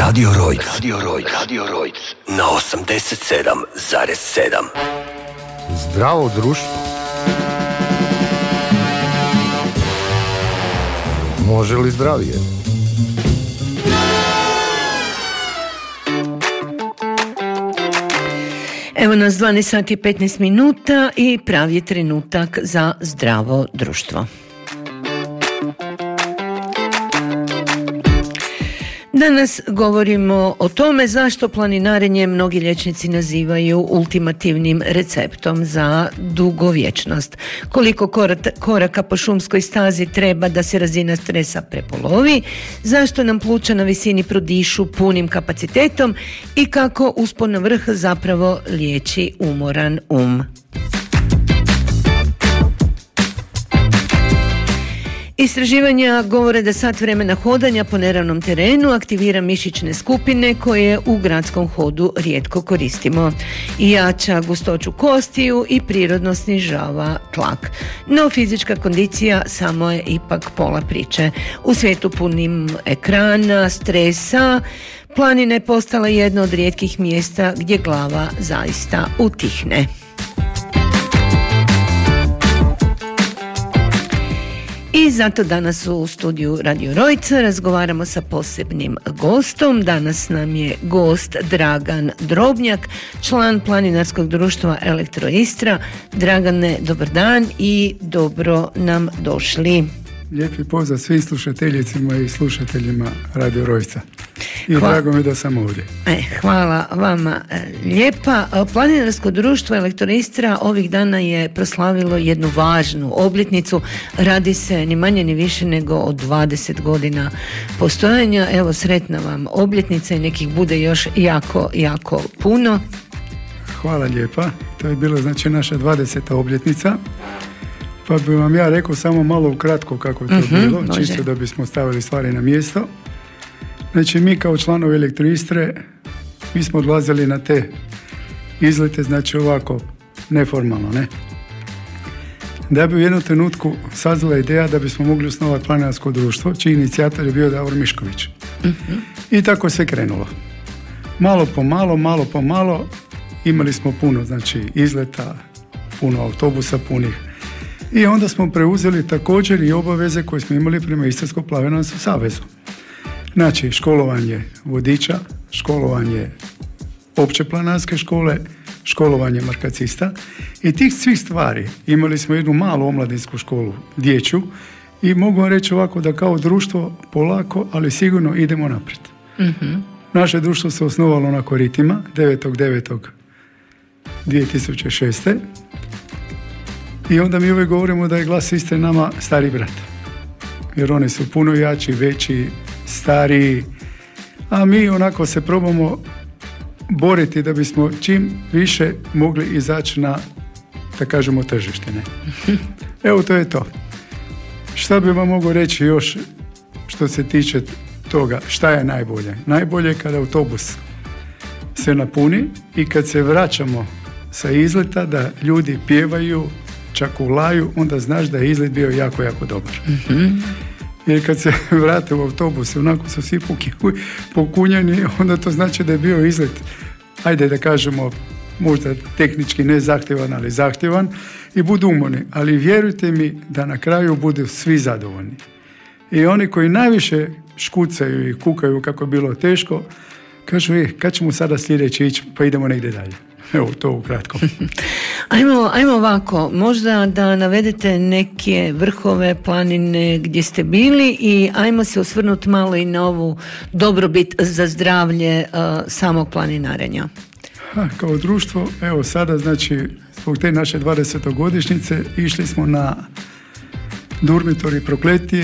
Radio Rojc. Radio Rojc. Na 87,7. Zdravo društvo. Može li zdravije? Evo nas 12 sati i 15 minuta i pravi je trenutak za zdravo društvo. Danas govorimo o tome zašto planinarenje mnogi liječnici nazivaju ultimativnim receptom za dugovječnost. Koliko koraka po šumskoj stazi treba da se razina stresa prepolovi, zašto nam pluća na visini prodišu punim kapacitetom i kako uspon na vrh zapravo liječi umoran um. Istraživanja govore da sat vremena hodanja po neravnom terenu aktivira mišićne skupine koje u gradskom hodu rijetko koristimo. Jača gustoću kostiju i prirodno snižava tlak. No fizička kondicija samo je ipak pola priče. U svijetu punim ekrana, stresa, planina je postala jedno od rijetkih mjesta gdje glava zaista utihne. I zato danas u studiju Radio Rojca razgovaramo sa posebnim gostom. Danas nam je gost Dragan Drobnjak, član Planinarskog društva Elektroistra. Dragane, dobar dan i dobro nam došli. Lijepi pozdrav svim slušateljicima i slušateljima Radio Rojca. I drago mi da sam ovdje. Hvala vama lijepa. Planinarsko društvo Elektroistra ovih dana je proslavilo jednu važnu obljetnicu. Radi se ni manje ni više nego od 20 godina postojanja. Evo, sretna vam obljetnica i nekih bude još jako, jako puno. Hvala lijepa. To je bila znači naša 20. obljetnica. Pa bi vam ja rekao samo malo ukratko kako je to bilo, može. Čisto da bismo stavili stvari na mjesto. Znači mi kao članovi Elektroistre, mi smo odlazili na te izlete, znači ovako, neformalno, ne? Da bi u jednom trenutku sazvala ideja da bismo mogli osnovati planinarsko društvo, čiji inicijator je bio Davor Mišković. I tako se krenulo. Malo po malo, imali smo puno, znači, izleta, puno autobusa punih. I onda smo preuzeli također i obaveze koje smo imali prema Istarskom planinarskom savezu. Znači, školovanje vodiča, školovanje opće planinarske škole, školovanje markacista. I tih svih stvari imali smo jednu malu omladinsku školu, dječju, i mogu vam reći ovako da kao društvo polako, ali sigurno idemo naprijed. Naše društvo se osnovalo na Koritima 9.9.2006. I onda mi uvijek govorimo da je Glas Istre nama stari brat. Jer oni su puno jači, veći, stariji, a mi onako se probamo boriti da bismo čim više mogli izaći na, da kažemo, tržište. Ne? Evo, to je to. Šta bi vam mogu reći još što se tiče toga, šta je najbolje? Najbolje je kada autobus se napuni i kad se vraćamo sa izleta da ljudi pjevaju, čak ulaju, onda znaš da je izlet bio jako, jako dobar. Jer kad se vrate u autobus, onako su svi pokunjani, onda to znači da je bio izlet, ajde da kažemo, možda tehnički ne zahtjevan, ali zahtjevan, i budu umorni. Ali vjerujte mi da na kraju budu svi zadovoljni. I oni koji najviše škucaju i kukaju kako je bilo teško, kažu, kad ćemo sada sljedeće ići, pa idemo negdje dalje. Evo, to ukratko. Ajmo ovako, možda da navedete neke vrhove, planine gdje ste bili i ajmo se osvrnuti malo i na ovu dobrobit za zdravlje samog planinarenja. Kao društvo, evo sada, znači, zbog te naše 20. godišnjice išli smo na Durmitor i Prokletije